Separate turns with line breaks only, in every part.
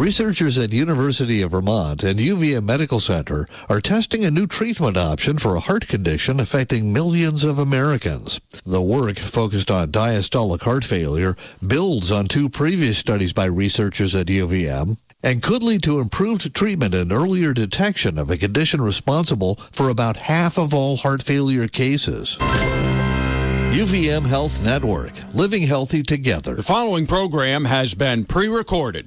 Researchers at University of Vermont and UVM Medical Center are testing a new treatment option for a heart condition affecting millions of Americans. The work, focused on diastolic heart failure, builds on two previous studies by researchers at UVM and could lead to improved treatment and earlier detection of a condition responsible for about half of all heart failure cases. UVM Health Network, living healthy together.
The following program has been pre-recorded.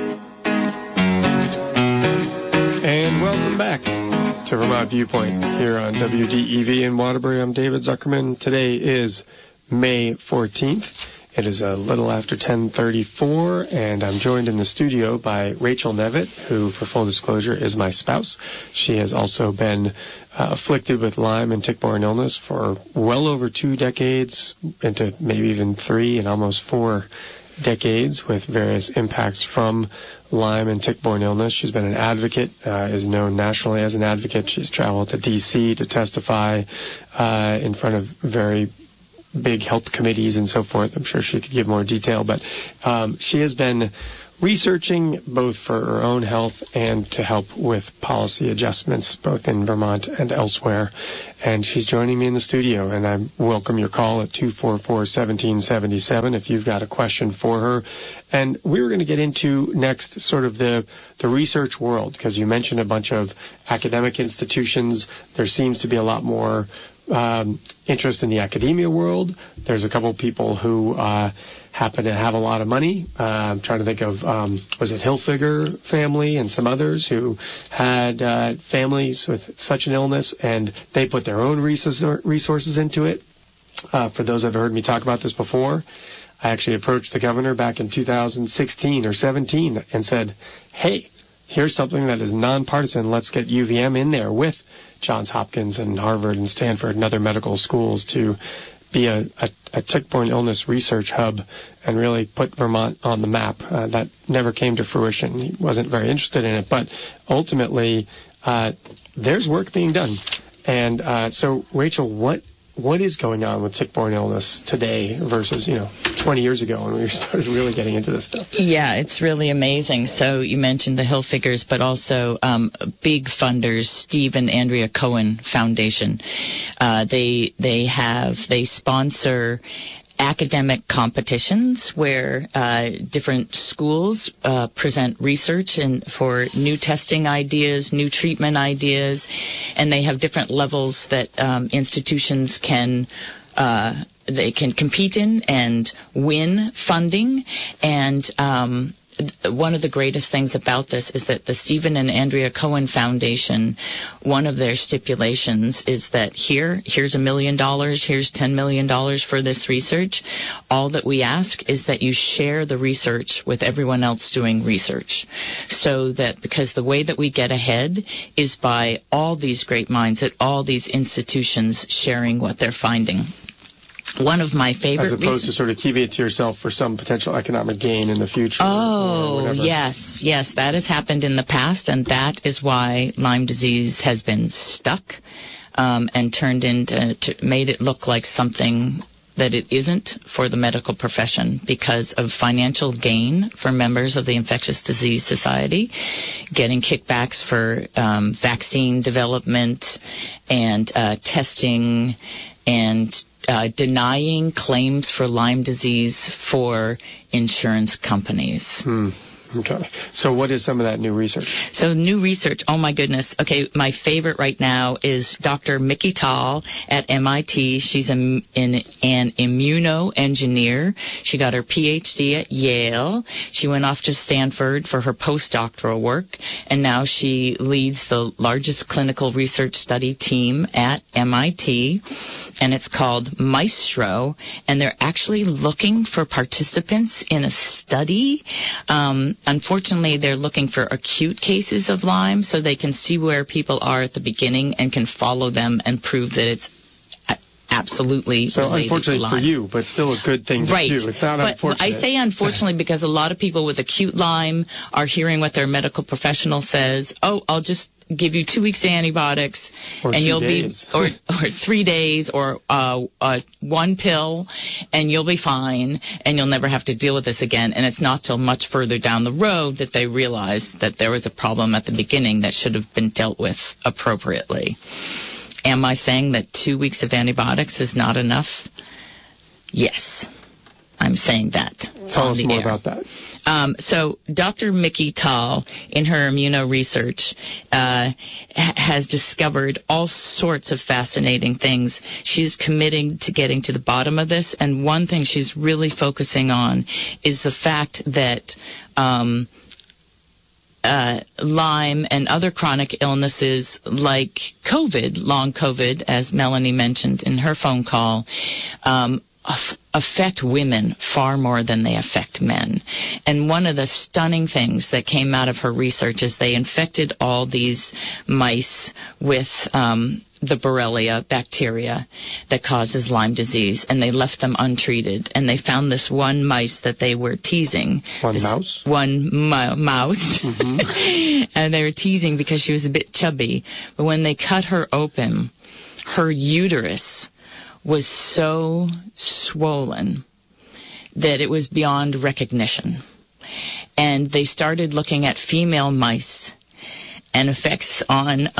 And welcome back to Vermont Viewpoint here on WDEV in Waterbury. I'm David Zuckerman. Today is May 14th. It is a little after 10:34, and I'm joined in the studio by Rachel Nevitt, who, for full disclosure, is my spouse. She has also been afflicted with Lyme and tick-borne illness for well over 2 decades, into maybe even 3 and almost 4 decades, with various impacts from Lyme and tick-borne illness. She's been an advocate, is known nationally as an advocate. She's traveled to D.C. to testify in front of very big health committees and so forth. I'm sure she could give more detail, but she has been researching both for her own health and to help with policy adjustments both in Vermont and elsewhere. And she's joining me in the studio, and I welcome your call at 244-1777 if you've got a question for her. And we were going to get into next sort of the research world, because you mentioned a bunch of academic institutions. There seems to be a lot more interest in the academia world. There's a couple people who happen to have a lot of money. I'm trying to think of, was it Hilfiger family and some others who had families with such an illness, and they put their own resources into it. For those that have heard me talk about this before, I actually approached the governor back in 2016 or 17 and said, hey, here's something that is nonpartisan. Let's get UVM in there with Johns Hopkins and Harvard and Stanford and other medical schools to be a tick-borne illness research hub and really put Vermont on the map. That never came to fruition. He wasn't very interested in it, but ultimately there's work being done. And so, Rachel, what is going on with tick-borne illness today versus 20 years ago when we started really getting into this stuff?
Yeah, it's really amazing. So you mentioned the Hilfigers, but also big funders, Steve and Andrea Cohen Foundation. They sponsor academic competitions where different schools present research and for new testing ideas, new treatment ideas, and they have different levels that institutions can they can compete in and win funding. And one of the greatest things about this is that the Stephen and Andrea Cohen Foundation, one of their stipulations is that here's $1 million, here's $10 million for this research. All that we ask is that you share the research with everyone else doing research. So that, because the way that we get ahead is by all these great minds at all these institutions sharing what they're finding. One of my favorite... As
opposed to sort of keeping it to yourself for some potential economic gain in the future.
Oh, yes. That has happened in the past, and that is why Lyme disease has been stuck and turned into... made it look like something that it isn't for the medical profession because of financial gain for members of the Infectious Disease Society, getting kickbacks for vaccine development and testing and denying claims for Lyme disease for insurance companies.
Okay. So what is some of that new research?
So new research, oh my goodness. Okay, my favorite right now is Dr. Mickey Tal at MIT. She's an immunoengineer. She got her PhD at Yale. She went off to Stanford for her postdoctoral work, and now she leads the largest clinical research study team at MIT, and it's called Maestro, and they're actually looking for participants in a study. Unfortunately, they're looking for acute cases of Lyme so they can see where people are at the beginning and can follow them and prove that it's absolutely
So
related
unfortunately
to
for
Lyme.
you, but still a good thing to
Right.
do. It's not
but
unfortunate.
I say unfortunately because a lot of people with acute Lyme are hearing what their medical professional says. Oh, I'll just give you 2 weeks of antibiotics,
Or
and
2
you'll
days.
be, or 3 days, or one pill, and you'll be fine, and you'll never have to deal with this again. And it's not till much further down the road that they realize that there was a problem at the beginning that should have been dealt with appropriately. Am I saying that 2 weeks of antibiotics is not enough? Yes, I'm saying that.
Tell
on
us
the
more
air.
about that.
So Dr. Mickey Tal, in her immuno research, has discovered all sorts of fascinating things. She's committing to getting to the bottom of this, and one thing she's really focusing on is the fact that Lyme and other chronic illnesses like COVID, long COVID, as Melanie mentioned in her phone call, affect women far more than they affect men. And one of the stunning things that came out of her research is they infected all these mice with the Borrelia bacteria that causes Lyme disease, and they left them untreated. And they found this one mice that they were teasing.
Mouse?
One mouse.
Mm-hmm.
And they were teasing because she was a bit chubby. But when they cut her open, her uterus was so swollen that it was beyond recognition. And they started looking at female mice and effects on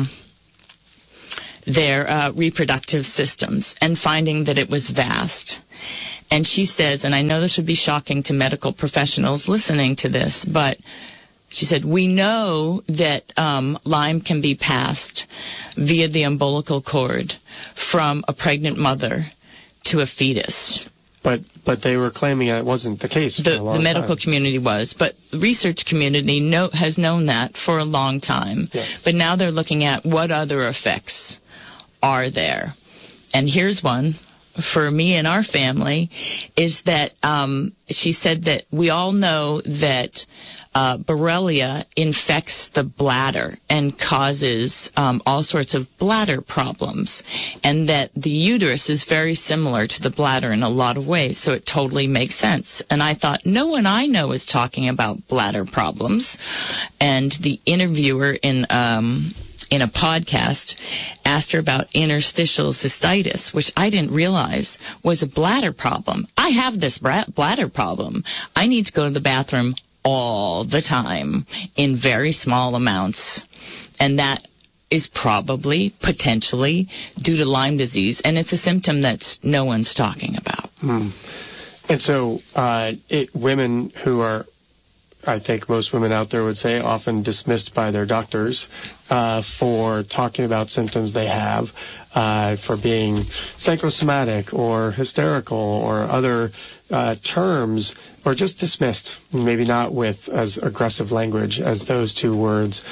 their reproductive systems, and finding that it was vast. And she says, and I know this would be shocking to medical professionals listening to this, but she said, we know that Lyme can be passed via the umbilical cord from a pregnant mother to a fetus.
But they were claiming it wasn't the case for a long
The medical
time.
community was, but the research community has known that for a long time.
Yeah.
But now they're looking at what other effects are there. And here's one for me and our family, is that she said that we all know that Borrelia infects the bladder and causes all sorts of bladder problems, and that the uterus is very similar to the bladder in a lot of ways, so it totally makes sense. And I thought, no one I know is talking about bladder problems. And the interviewer in a podcast asked her about interstitial cystitis, which I didn't realize was a bladder problem. I have this bladder problem. I need to go to the bathroom all the time in very small amounts. And that is probably, potentially, due to Lyme disease. And it's a symptom that no one's talking about.
And so women who are, I think most women out there would say, often dismissed by their doctors for talking about symptoms they have, for being psychosomatic or hysterical or other terms, or just dismissed, maybe not with as aggressive language as those two words.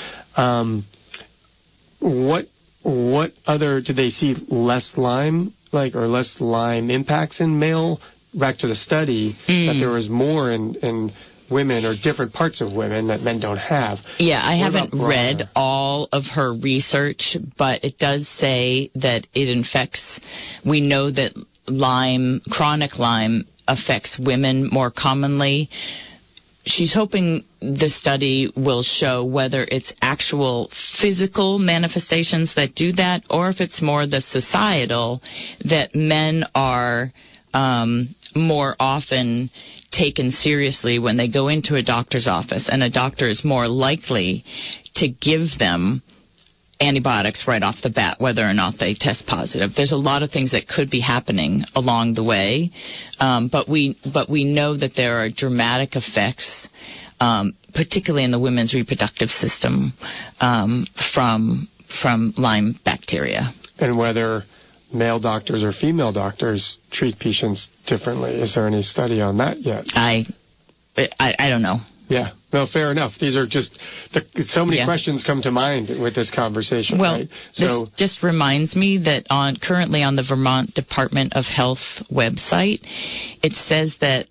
What other, did they see less Lyme, or less Lyme impacts in male? Back to the study, that there was more in women, or different parts of women that men don't have.
Yeah, I
What
haven't
about
read
broader?
all of her research, but it does say that it infects, we know that chronic Lyme affects women more commonly. She's hoping the study will show whether it's actual physical manifestations that do that, or if it's more the societal, that men are more often taken seriously when they go into a doctor's office, and a doctor is more likely to give them antibiotics right off the bat, whether or not they test positive. There's a lot of things that could be happening along the way, but we know that there are dramatic effects, particularly in the women's reproductive system, from Lyme bacteria.
And whether male doctors or female doctors treat patients differently. Is there any study on that yet?
I don't know.
Yeah. No, fair enough. These are just so many
Yeah.
questions come to mind with this conversation.
Well,
right? So
this just reminds me that currently on the Vermont Department of Health website, it says that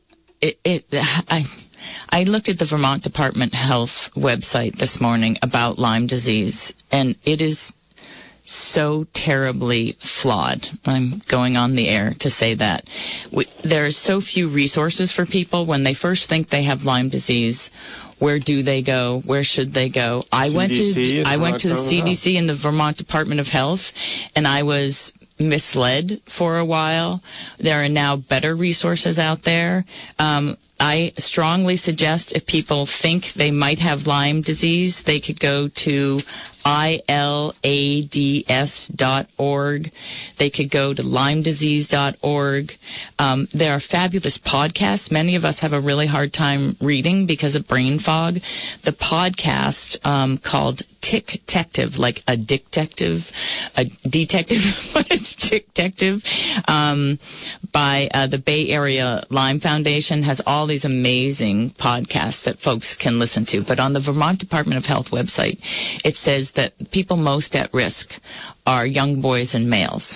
I looked at the Vermont Department of Health website this morning about Lyme disease, and it is so terribly flawed. I'm going on the air to say that. There are so few resources for people when they first think they have Lyme disease. Where do they go? Where should they go? I went to the CDC and the Vermont Department of Health, and I was misled for a while. There are now better resources out there. I strongly suggest if people think they might have Lyme disease, they could go to ilads.org. They could go to LymeDisease.org. There are fabulous podcasts. Many of us have a really hard time reading because of brain fog. The podcast called Tick-tective, like a detective, but it's Tick-tective, by the Bay Area Lyme Foundation, has all these amazing podcasts that folks can listen to. But on the Vermont Department of Health website, it says that people most at risk are young boys and males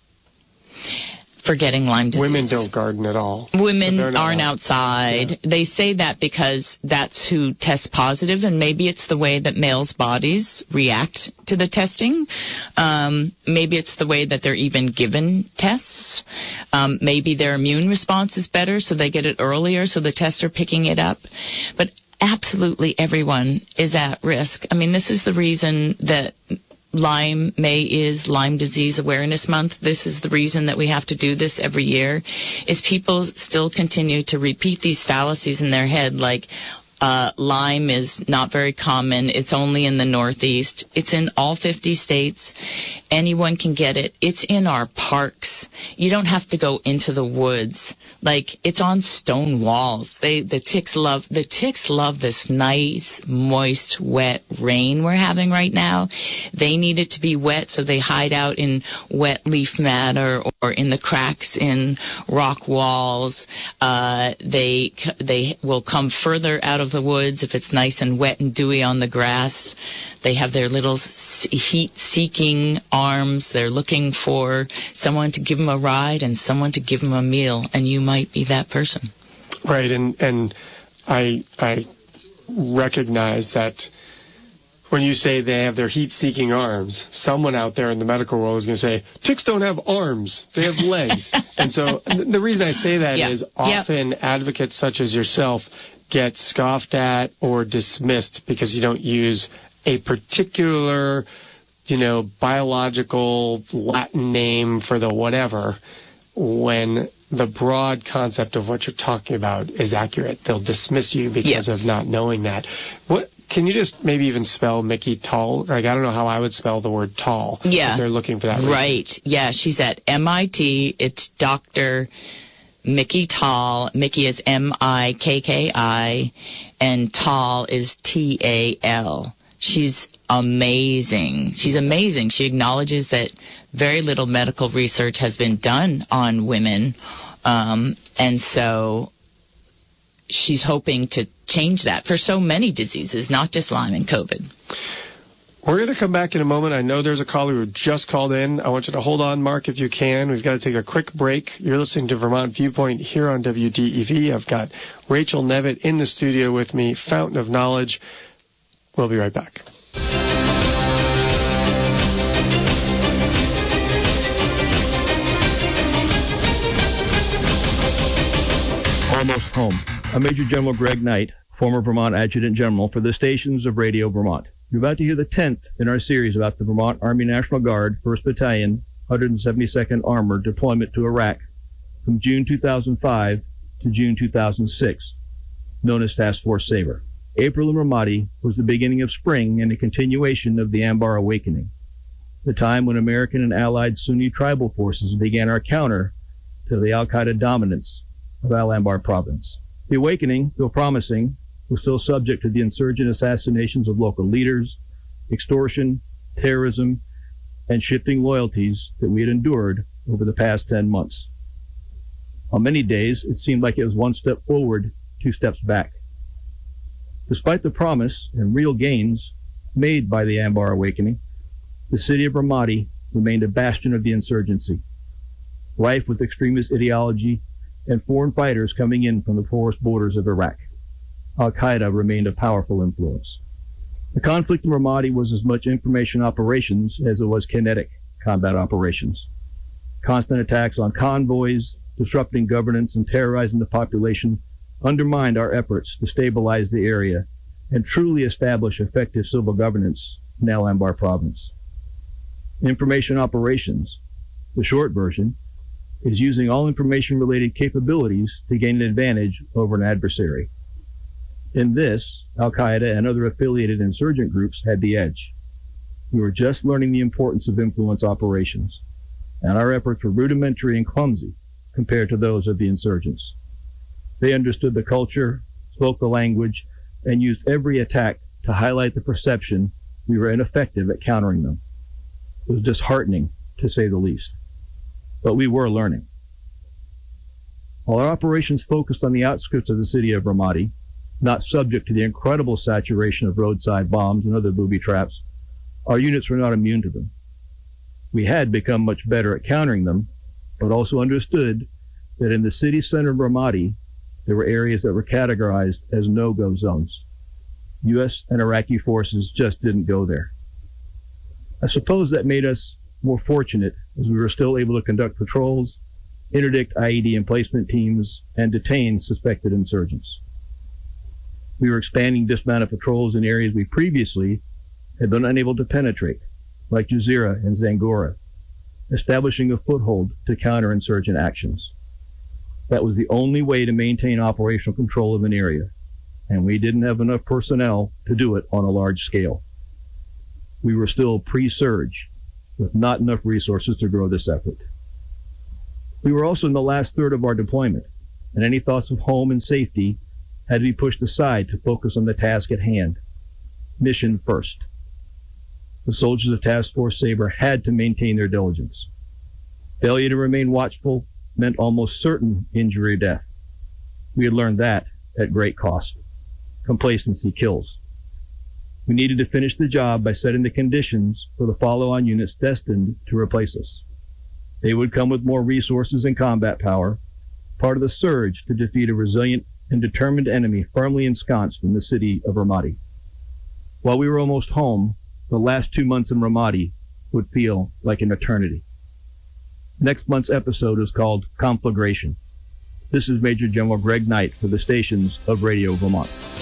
for getting Lyme disease.
Women don't garden at all.
Women aren't outside. Yeah. They say that because that's who tests positive, and maybe it's the way that males' bodies react to the testing. Maybe it's the way that they're even given tests. Maybe their immune response is better, so they get it earlier, so the tests are picking it up. But absolutely everyone is at risk. I mean, this is the reason that May is Lyme Disease Awareness Month. This is the reason that we have to do this every year, is people still continue to repeat these fallacies in their head, like Lyme is not very common. It's only in the Northeast. It's in all 50 states. Anyone can get it. It's in our parks. You don't have to go into the woods. Like, it's on stone walls. The ticks love this nice, moist, wet rain we're having right now. They need it to be wet, so they hide out in wet leaf matter or in the cracks in rock walls. They will come further out of the woods if it's nice and wet and dewy on the grass. They have their little heat-seeking arms. They're looking for someone to give them a ride and someone to give them a meal, and you might be that person.
Right, and I recognize that when you say they have their heat-seeking arms, someone out there in the medical world is going to say, ticks don't have arms, they have legs. And so the reason I say that is often advocates such as yourself get scoffed at or dismissed because you don't use a particular, biological Latin name for the whatever, when the broad concept of what you're talking about is accurate. They'll dismiss you because of not knowing that. What can you just maybe even spell Mickey Tall? Like, I don't know how I would spell the word tall.
Yeah.
If they're looking for that reason.
Right. Yeah, she's at MIT. It's Dr. Mickey Tall. Mickey is M-I-K-K-I, and Tall is T-A-L. She's amazing. She's amazing. She acknowledges that very little medical research has been done on women, and so she's hoping to change that for so many diseases, not just Lyme and COVID.
We're going to come back in a moment. I know there's a caller who just called in. I want you to hold on, Mark, if you can. We've got to take a quick break. You're listening to Vermont Viewpoint here on WDEV. I've got Rachel Nevitt in the studio with me, Fountain of Knowledge. We'll be right back.
Almost home. I'm Major General Greg Knight, former Vermont Adjutant General for the stations of Radio Vermont. You're about to hear the 10th in our series about the Vermont Army National Guard, 1st Battalion, 172nd Armored deployment to Iraq from June 2005 to June 2006, known as Task Force Sabre. April in Ramadi was the beginning of spring and a continuation of the Anbar Awakening, the time when American and allied Sunni tribal forces began our counter to the al-Qaeda dominance of Al-Anbar province. The awakening, though promising, was still subject to the insurgent assassinations of local leaders, extortion, terrorism, and shifting loyalties that we had endured over the past 10 months. On many days, it seemed like it was one step forward, 2 steps back. Despite the promise and real gains made by the Anbar Awakening, the city of Ramadi remained a bastion of the insurgency, rife with extremist ideology and foreign fighters coming in from the porous borders of Iraq. Al-Qaeda remained a powerful influence. The conflict in Ramadi was as much information operations as it was kinetic combat operations. Constant attacks on convoys, disrupting governance and terrorizing the population undermined our efforts to stabilize the area and truly establish effective civil governance in Al Anbar province. Information operations, the short version, is using all information-related capabilities to gain an advantage over an adversary. In this, Al-Qaeda and other affiliated insurgent groups had the edge. We were just learning the importance of influence operations, and our efforts were rudimentary and clumsy compared to those of the insurgents. They understood the culture, spoke the language, and used every attack to highlight the perception we were ineffective at countering them. It was disheartening, to say the least. But we were learning. While our operations focused on the outskirts of the city of Ramadi, not subject to the incredible saturation of roadside bombs and other booby traps, our units were not immune to them. We had become much better at countering them, but also understood that in the city center of Ramadi, there were areas that were categorized as no-go zones. U.S. and Iraqi forces just didn't go there. I suppose that made us more fortunate as we were still able to conduct patrols, interdict IED emplacement teams, and detain suspected insurgents. We were expanding dismounted patrols in areas we previously had been unable to penetrate, like Jazeera and Zangora, establishing a foothold to counter insurgent actions. That was the only way to maintain operational control of an area, and we didn't have enough personnel to do it on a large scale. We were still pre-surge, with not enough resources to grow this effort. We were also in the last third of our deployment, and any thoughts of home and safety had to be pushed aside to focus on the task at hand. Mission first. The soldiers of Task Force Sabre had to maintain their diligence. Failure to remain watchful meant almost certain injury or death. We had learned that at great cost. Complacency kills. We needed to finish the job by setting the conditions for the follow-on units destined to replace us. They would come with more resources and combat power, part of the surge to defeat a resilient and determined enemy firmly ensconced in the city of Ramadi. While we were almost home, the last 2 months in Ramadi would feel like an eternity. Next month's episode is called Conflagration. This is Major General Greg Knight for the stations of Radio Vermont.